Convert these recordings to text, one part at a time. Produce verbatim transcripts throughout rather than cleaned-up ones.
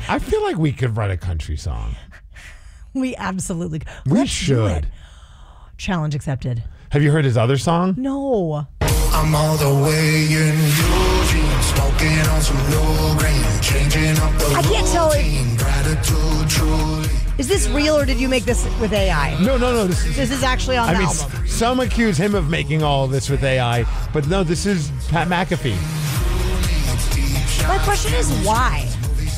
I feel like we could write a country song. We absolutely We Let's should. do it. Challenge accepted. Have you heard his other song? No. I'm all the way in blue jeans, smoking on some new green, changing up the I can't tell if- routine, gratitude truly. Is this real or did you make this with A I? No, no, no. This is, This is actually on I the mean, album. s- some accuse him of making all of this with A I, but no, this is Pat McAfee. My question is why?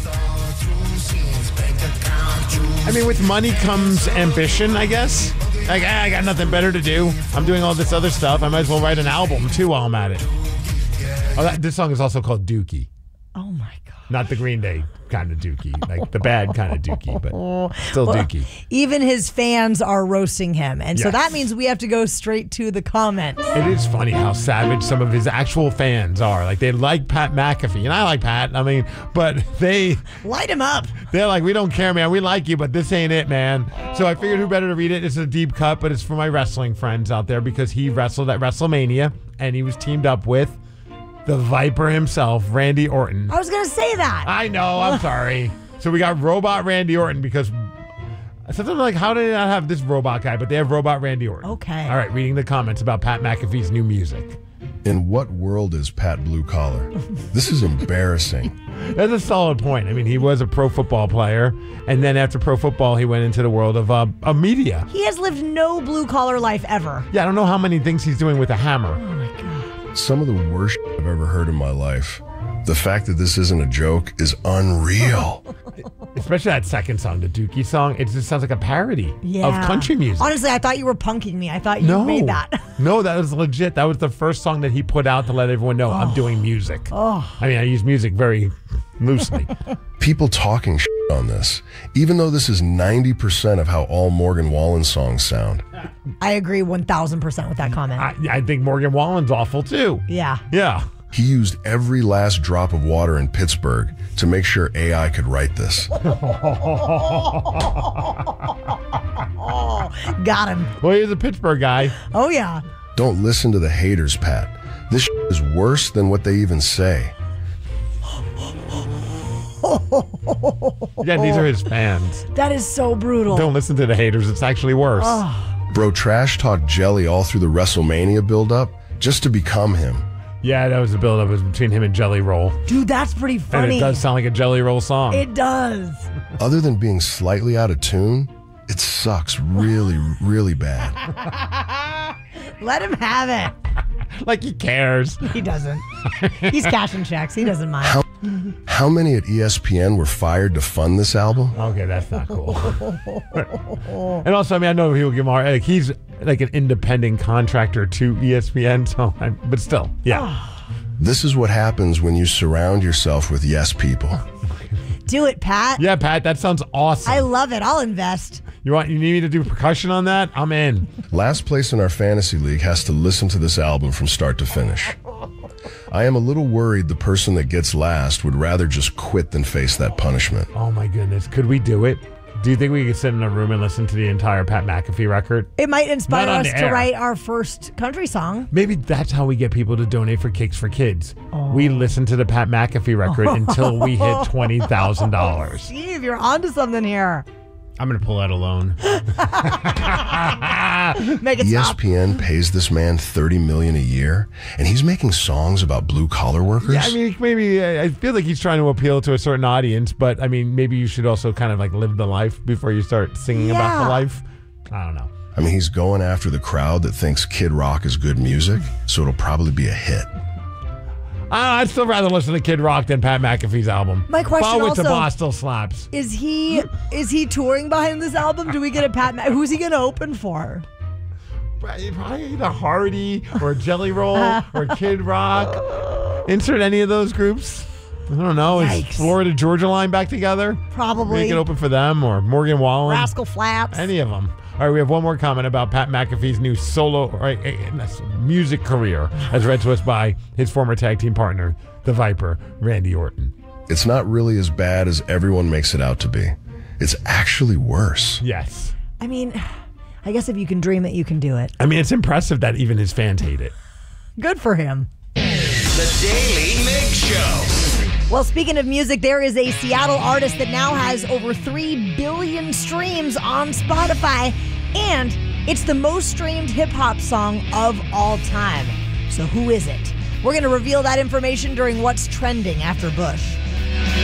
I mean, with money comes ambition, I guess. Like, ah, I got nothing better to do. I'm doing all this other stuff. I might as well write an album, too, while I'm at it. Oh, that, this song is also called Dookie. Oh my God. Not the Green Day kind of Dookie. Like, the bad kind of Dookie, but still Well, Dookie. Even his fans are roasting him. And so Yes. that means we have to go straight to the comments. It is funny how savage some of his actual fans are. Like, they like Pat McAfee, and I like Pat, I mean, but they... Light him up. They're like, we don't care, man. We like you, but this ain't it, man. So I figured who better to read it. It's a deep cut, but it's for my wrestling friends out there because he wrestled at WrestleMania, and he was teamed up with the Viper himself, Randy Orton. I was going to say that. I know, I'm sorry. So we got Robot Randy Orton because something like, how did they not have this robot guy, but they have Robot Randy Orton. Okay. All right, reading the comments about Pat McAfee's new music. In what world is Pat Blue Collar? This is embarrassing. That's a solid point. I mean, he was a pro football player, and then after pro football, he went into the world of uh, of media. He has lived no blue collar life ever. Yeah, I don't know how many things he's doing with a hammer. Oh my God. Some of the worst I've ever heard in my life. The fact that this isn't a joke is unreal. Especially that second song, the Dookie song. It just sounds like a parody Yeah. of country music. Honestly, I thought you were punking me. I thought you no, made that. no, that was legit. That was the first song that he put out to let everyone know I'm doing music. Oh. I mean, I use music very loosely. People talking shit on this, even though this is ninety percent of how all Morgan Wallen songs sound. I agree one thousand percent with that comment. I, I think Morgan Wallen's awful too. yeah. Yeah. He used every last drop of water in Pittsburgh to make sure A I could write this. Got him. Well, he's a Pittsburgh guy. Oh, yeah. Don't listen to the haters, Pat. This shit is worse than what they even say. Yeah, these are his fans. That is so brutal. Don't listen to the haters. It's actually worse. Bro, trash talked Jelly all through the WrestleMania build-up just to become him. Yeah, that was the build-up. It was between him and Jelly Roll. Dude, that's pretty And funny. it does sound like a Jelly Roll song. It does. Other than being slightly out of tune, it sucks really, really bad. Let him have it. Like he cares. He doesn't. He's cashing checks. He doesn't mind. How, how many at E S P N were fired to fund this album? Okay, that's not cool. And also, I mean, I know people give him hard. Like he's like an independent contractor to E S P N, so I, but still, yeah. This is what happens when you surround yourself with yes people. Do it, Pat. Yeah, Pat, that sounds awesome. I love it. I'll invest. You want? You need me to do percussion on that? I'm in. Last place in our fantasy league has to listen to this album from start to finish. I am a little worried the person that gets last would rather just quit than face that punishment. Oh my goodness, could we do it? Do you think we could sit in a room and listen to the entire Pat McAfee record? It might inspire Not on us the to air. write our first country song. Maybe that's how we get people to donate for Cakes for Kids. We listen to the Pat McAfee record until we hit twenty thousand dollars. Steve, you're onto something here. I'm going to pull out a loan. Make it E S stop. P N pays this man thirty million dollars a year, and he's making songs about blue-collar workers? Yeah, I mean, maybe uh, I feel like he's trying to appeal to a certain audience, but I mean, maybe you should also kind of like live the life before you start singing about Yeah. the life. I don't know. I mean, he's going after the crowd that thinks Kid Rock is good music, so it'll probably be a hit. I- I'd still rather listen to Kid Rock than Pat McAfee's album. My question Ball with the also- Boss still slaps. Is he is he touring behind this album? Do we get a Pat? Ma- Who's he going to open for? Probably probably either Hardy or Jelly Roll or Kid Rock. Insert any of those groups. I don't know. Yikes. Is Florida Georgia Line back together? Probably. Make it open for them or Morgan Wallen. Rascal Flatts. Any of them. All right, we have one more comment about Pat McAfee's new solo right, eh, eh, music career, as read to us by his former tag team partner, the Viper, Randy Orton. It's not really as bad as everyone makes it out to be. It's actually worse. Yes. I mean, I guess if you can dream it, you can do it. I mean, it's impressive that even his fans hate it. Good for him. The Daily Mix Show. Well, speaking of music, there is a Seattle artist that now has over three billion streams on Spotify, and it's the most streamed hip-hop song of all time. So who is it? We're going to reveal that information during What's Trending after Bush.